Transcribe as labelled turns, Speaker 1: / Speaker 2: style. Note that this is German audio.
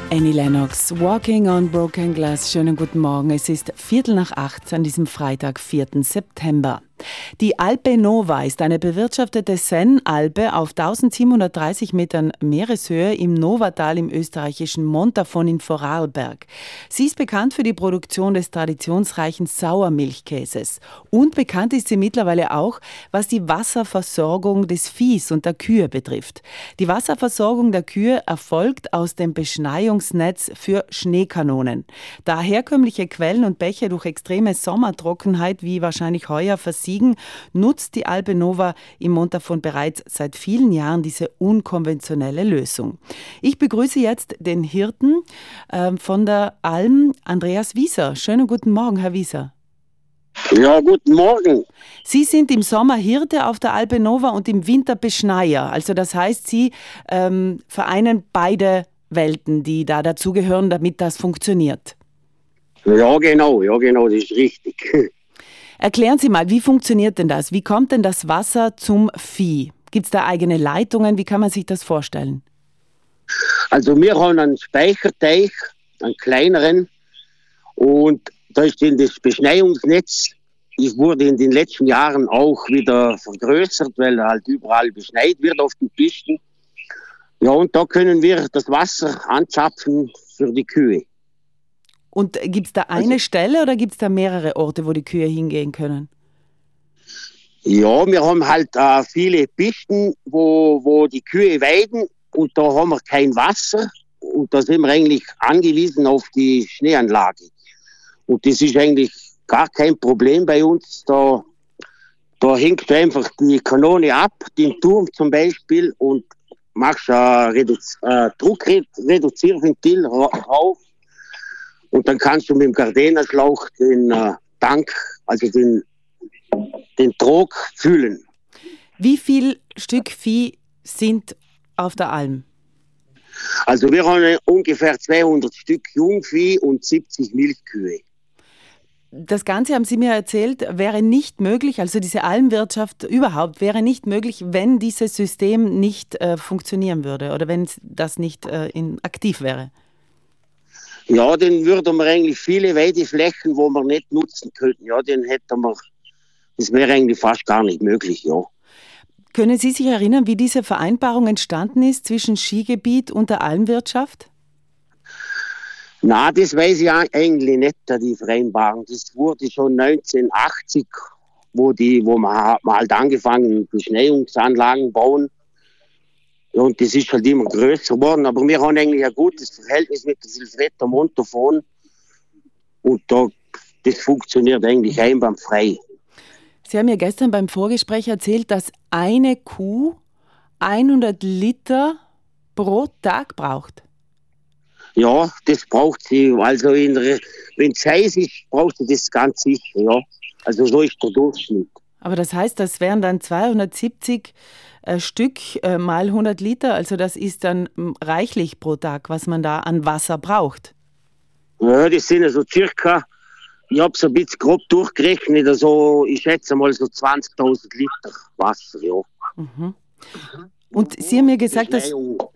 Speaker 1: Annie Lennox, Walking on Broken Glass. Schönen guten Morgen. Es ist 7:45 an diesem Freitag, 4. September. Die Alpe Nova ist eine bewirtschaftete Sennalpe auf 1730 Metern Meereshöhe im Novatal im österreichischen Montafon in Vorarlberg. Sie ist bekannt für die Produktion des traditionsreichen Sauermilchkäses. Und bekannt ist sie mittlerweile auch, was die Wasserversorgung des Viehs und der Kühe betrifft. Die Wasserversorgung der Kühe erfolgt aus dem Beschneiungsnetz für Schneekanonen. Da herkömmliche Quellen und Bäche durch extreme Sommertrockenheit wie wahrscheinlich heuer versiegen, nutzt die Alpe Nova im Montafon bereits seit vielen Jahren diese unkonventionelle Lösung. Ich begrüße jetzt den Hirten von der Alm, Andreas Wieser. Schönen guten Morgen, Herr Wieser.
Speaker 2: Ja, guten Morgen.
Speaker 1: Sie sind im Sommer Hirte auf der Alpe Nova und im Winter Beschneier. Also das heißt, Sie vereinen beide Welten, die da dazugehören, damit das funktioniert.
Speaker 2: Ja, genau, das ist richtig.
Speaker 1: Erklären Sie mal, wie funktioniert denn das? Wie kommt denn das Wasser zum Vieh? Gibt es da eigene Leitungen? Wie kann man sich das vorstellen?
Speaker 2: Also wir haben einen Speicherteich, einen kleineren, und da ist das Beschneiungsnetz. Es wurde in den letzten Jahren auch wieder vergrößert, weil halt überall beschneit wird auf den Pisten. Ja, und da können wir das Wasser anzapfen für die Kühe.
Speaker 1: Und gibt es da eine Stelle oder gibt es da mehrere Orte, wo die Kühe hingehen können?
Speaker 2: Ja, wir haben halt viele Pisten, wo die Kühe weiden, und da haben wir kein Wasser, und da sind wir eigentlich angewiesen auf die Schneeanlage. Und das ist eigentlich gar kein Problem bei uns. Da hängt einfach die Kanone ab, den Turm zum Beispiel, und machst ein Druckreduzierventil rauf. Und dann kannst du mit dem Gardena-Schlauch den Tank, also den Trog füllen.
Speaker 1: Wie viel Stück Vieh sind auf der Alm?
Speaker 2: Also wir haben ungefähr 200 Stück Jungvieh und 70 Milchkühe.
Speaker 1: Das Ganze, haben Sie mir erzählt, wäre nicht möglich, also diese Almwirtschaft überhaupt wäre nicht möglich, wenn dieses System nicht funktionieren würde oder wenn das nicht aktiv wäre.
Speaker 2: Ja, dann würden wir eigentlich viele Weideflächen, wo wir nicht nutzen könnten, ja, den hätten wir, das wäre eigentlich fast gar nicht möglich, ja.
Speaker 1: Können Sie sich erinnern, wie diese Vereinbarung entstanden ist zwischen Skigebiet und der Almwirtschaft?
Speaker 2: Na, das weiß ich eigentlich nicht, die Vereinbarung. Das wurde schon 1980, wo man halt angefangen, Beschneiungsanlagen bauen. Und das ist halt immer größer geworden. Aber wir haben eigentlich ein gutes Verhältnis mit der Silvretta Montafon. Und das funktioniert eigentlich einwandfrei.
Speaker 1: Sie haben mir gestern beim Vorgespräch erzählt, dass eine Kuh 100 Liter pro Tag braucht.
Speaker 2: Ja, das braucht sie. Also wenn es heiß ist, braucht sie das ganz sicher. Ja. Also so ist der Durchschnitt.
Speaker 1: Aber das heißt, das wären dann 270 Stück mal 100 Liter. Also das ist dann reichlich pro Tag, was man da an Wasser braucht.
Speaker 2: Ja, das sind also circa, ich habe es ein bisschen grob durchgerechnet, also ich schätze mal so 20.000 Liter Wasser. Ja.
Speaker 1: Mhm. Und Sie haben mir gesagt, dass